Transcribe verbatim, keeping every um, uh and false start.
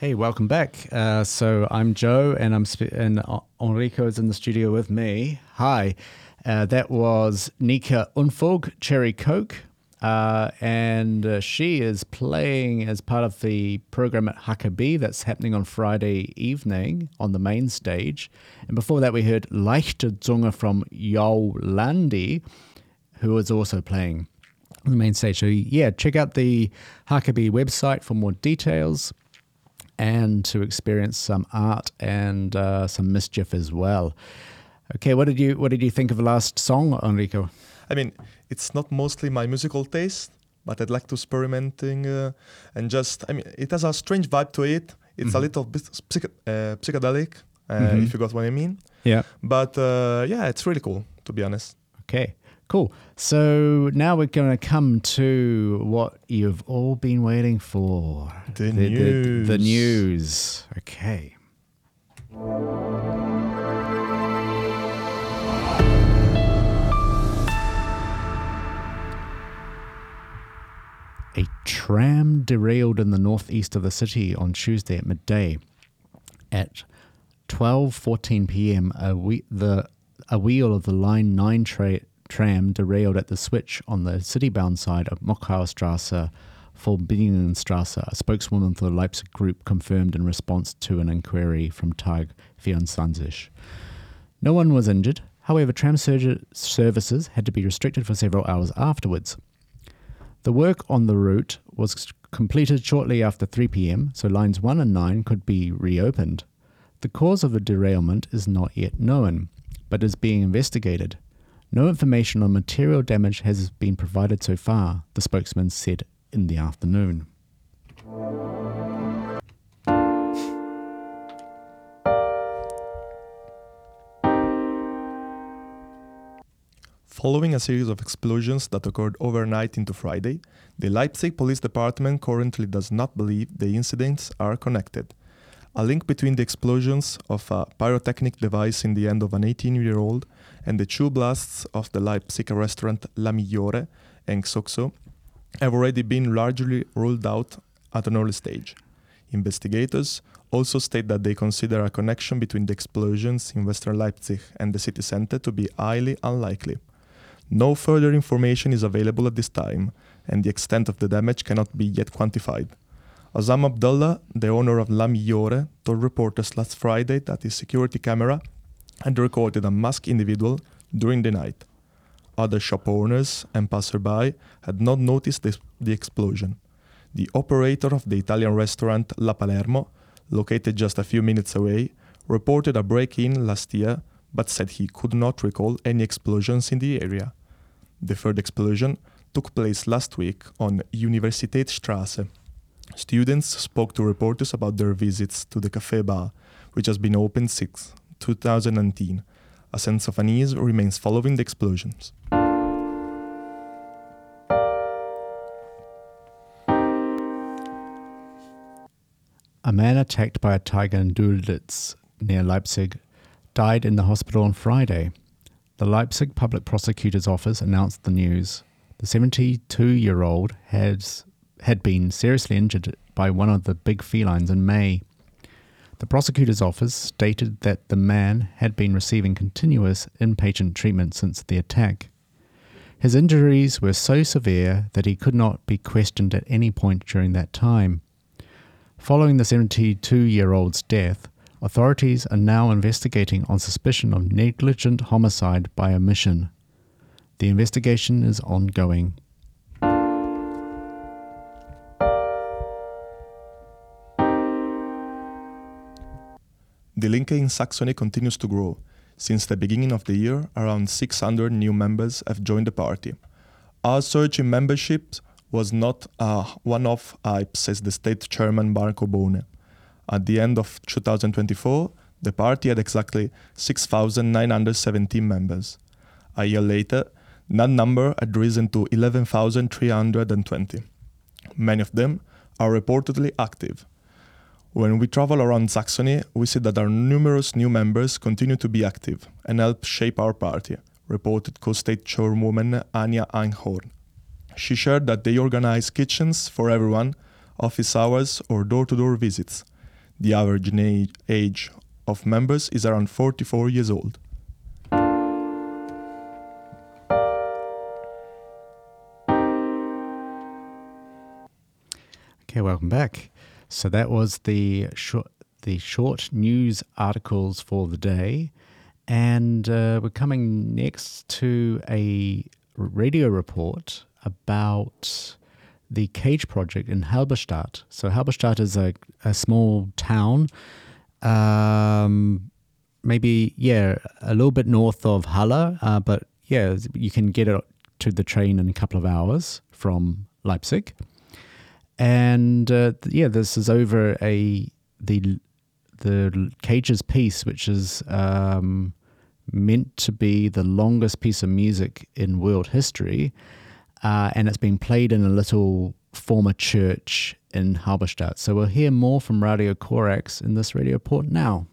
Hey, welcome back. Uh, so I'm Joe, and I'm sp- and Enrico is in the studio with me. Hi, uh, that was Nika Unfog, Cherry Coke, uh, and uh, she is playing as part of the program at Huckabee that's happening on Friday evening on the main stage. And before that, we heard Leichte Zunge from Yolandi, who is also playing on the main stage. So yeah, check out the Huckabee website for more details, and to experience some art and uh, some mischief as well. Okay, what did you what did you think of the last song, Enrico? I mean, it's not mostly my musical taste, but I'd like to experimenting uh, and just, I mean, it has a strange vibe to it. It's mm-hmm. a little bit psych- uh, psychedelic, uh, mm-hmm. if you got what I mean. Yeah. But uh, yeah, it's really cool, to be honest. Okay. Cool. So now we're going to come to what you've all been waiting for. The, the news. The, the news. Okay. A tram derailed in the northeast of the city on Tuesday at midday. At twelve fourteen p.m., a, we- the, a wheel of the Line nine tra- tram derailed at the switch on the city-bound side of Mockaustrasse, Forbingenstrasse, a spokeswoman for the Leipzig group confirmed in response to an inquiry from Tag vierundzwanzig. No one was injured. However, tram surge- services had to be restricted for several hours afterwards. The work on the route was completed shortly after three p.m, so lines one and nine could be reopened. The cause of the derailment is not yet known, but is being investigated. No information on material damage has been provided so far, the spokesman said in the afternoon. Following a series of explosions that occurred overnight into Friday, the Leipzig Police Department currently does not believe the incidents are connected. A link between the explosions of a pyrotechnic device in the hand of an eighteen-year-old and the two blasts of the Leipzig restaurant La Migliore and Xoxo have already been largely ruled out at an early stage. Investigators also state that they consider a connection between the explosions in western Leipzig and the city center to be highly unlikely. No further information is available at this time, and the extent of the damage cannot be yet quantified. Azam Abdullah, the owner of La Migliore, told reporters last Friday that his security camera had recorded a masked individual during the night. Other shop owners and passersby had not noticed this, the explosion. The operator of the Italian restaurant La Palermo, located just a few minutes away, reported a break-in last year, but said he could not recall any explosions in the area. The third explosion took place last week on Universitätsstraße. Students spoke to reporters about their visits to the cafe bar, which has been open since two thousand nineteen. A sense of unease remains following the explosions. A man attacked by a tiger in Dulwitz, near Leipzig, died in the hospital on Friday. The Leipzig Public Prosecutor's Office announced the news. The seventy-two-year-old has had been seriously injured by one of the big felines in May. The prosecutor's office stated that the man had been receiving continuous inpatient treatment since the attack. His injuries were so severe that he could not be questioned at any point during that time. Following the seventy-two-year-old's death, authorities are now investigating on suspicion of negligent homicide by omission. The investigation is ongoing. Die Linke in Saxony continues to grow. Since the beginning of the year, around six hundred new members have joined the party. Our surge in membership was not a one-off hype, says the state chairman Marco Bone. At the end of two thousand twenty-four, the party had exactly six thousand nine hundred seventeen members. A year later, that number had risen to eleven thousand three hundred twenty. Many of them are reportedly active. When we travel around Saxony, we see that our numerous new members continue to be active and help shape our party, reported co-state chairwoman Anja Einhorn. She shared that they organize kitchens for everyone, office hours or door-to-door visits. The average na- age of members is around forty-four years old. Okay, welcome back. So that was the short, the short news articles for the day. And uh, we're coming next to a radio report about the Cage Project in Halberstadt. So Halberstadt is a, a small town, um, maybe, yeah, a little bit north of Halle, uh, but yeah, you can get it to the train in a couple of hours from Leipzig. And uh, yeah, this is over a the the Cage's piece, which is um, meant to be the longest piece of music in world history, uh, and it's been played in a little former church in Halberstadt. So we'll hear more from Radio Corax in this radio report now.